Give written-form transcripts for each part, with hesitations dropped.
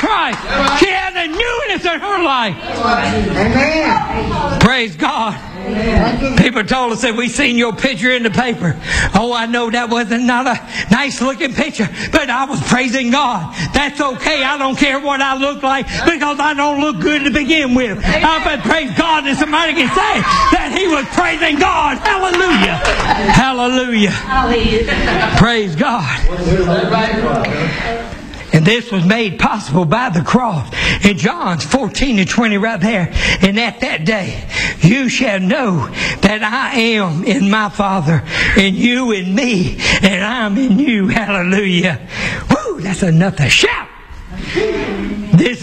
Christ. She has a newness in her life. Amen. Praise God. People told us that we seen your picture in the paper. Oh, I know that wasn't not a nice looking picture, but I was praising God. That's okay. I don't care what I look like because I don't look good to begin with. But praise God that somebody can say that he was praising God. Hallelujah. Hallelujah. Praise God. And this was made possible by the cross. In John 14:20 right there. And at that day, you shall know that I am in my Father, and you in me, and I'm in you. Hallelujah. Woo, that's enough to shout. This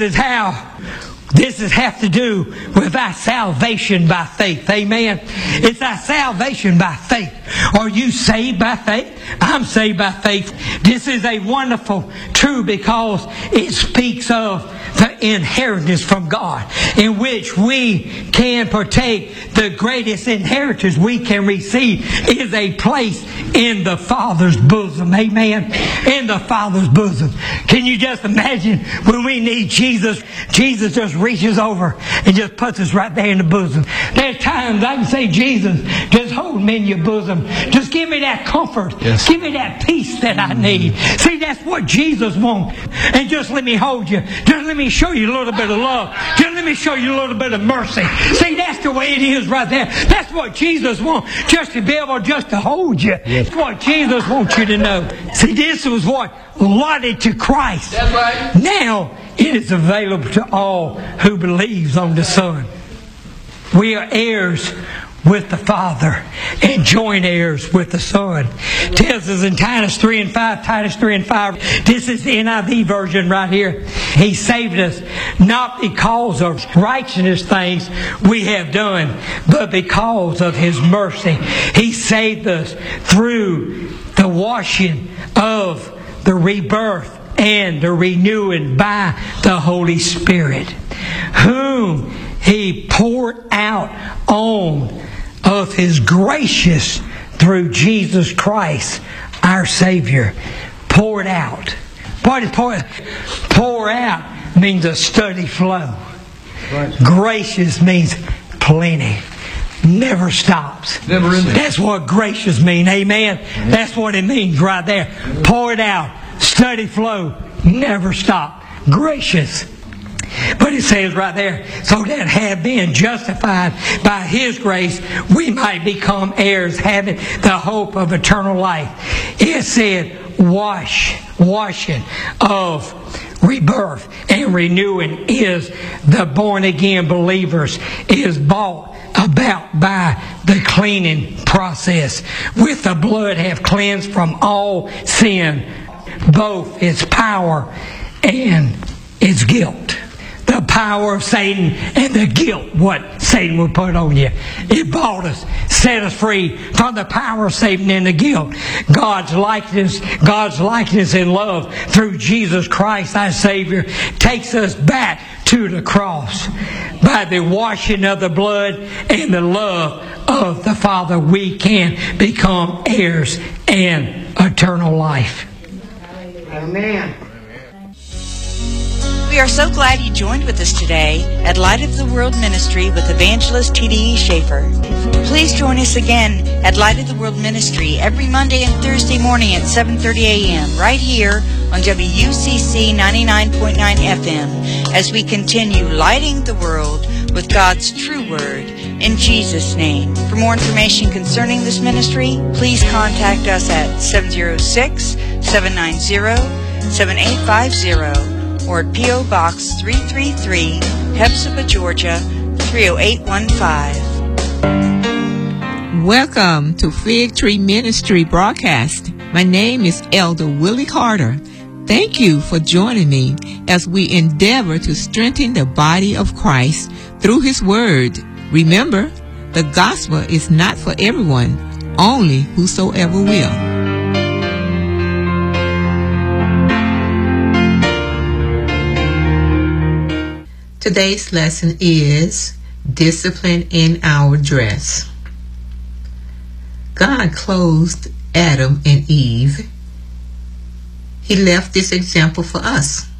has to do with our salvation by faith. Amen. It's our salvation by faith. Are you saved by faith? I'm saved by faith. This is a wonderful truth because it speaks of the inheritance from God, in which we can partake. The greatest inheritance we can receive is a place in the Father's bosom. Amen. In the Father's bosom. Can you just imagine when we need Jesus? Jesus just reaches over and just puts us right there in the bosom. There's times I can say, Jesus, just hold me in your bosom. Just give me that comfort. Yes. Give me that peace that I need. See, that's what Jesus wants. And just let me hold you. Just let me show you a little bit of love. Just let me show you a little bit of mercy. See, that's the way it is right there. That's what Jesus wants. Just to be able just to hold you. Yes. That's what Jesus wants you to know. See, this was what allotted to Christ. That's right. Now it is available to all who believes on the Son. We are heirs with the Father and joint heirs with the Son. It tells us in Titus 3:5. This is the NIV version right here. He saved us not because of righteousness things we have done, but because of His mercy. He saved us through the washing of the rebirth and the renewing by the Holy Spirit, whom He poured out on of His gracious through Jesus Christ, our Savior. Poured out. What is pour? Pour out means a steady flow. Right. Gracious means plenty. Never stops. Never ending. That's what gracious means. Amen. That's what it means right there. Pour it out. Steady flow. Never stop. Gracious. But it says right there, so that have been justified by His grace, we might become heirs, having the hope of eternal life. It said, washing of rebirth and renewing is the born again believers is bought about by the cleaning process. With the blood have cleansed from all sin, both its power and its guilt. The power of Satan and the guilt what Satan will put on you. It bought us, set us free from the power of Satan and the guilt. God's likeness and love through Jesus Christ our Savior takes us back to the cross. By the washing of the blood and the love of the Father, we can become heirs and eternal life. Amen. We are so glad you joined with us today at Light of the World Ministry with Evangelist T.D.E. Schaefer. Please join us again at Light of the World Ministry every Monday and Thursday morning at 7:30 a.m. right here on WUCC 99.9 FM as we continue lighting the world with God's true word in Jesus' name. For more information concerning this ministry, please contact us at 706-790-7850 or at P.O. Box 333, Hepzibah, Georgia 30815. Welcome to Fig Tree Ministry broadcast. My name is Elder Willie Carter. Thank you for joining me as we endeavor to strengthen the body of Christ through His Word. Remember, the gospel is not for everyone, only whosoever will. Today's lesson is discipline in our dress. God clothed Adam and Eve. He left this example for us.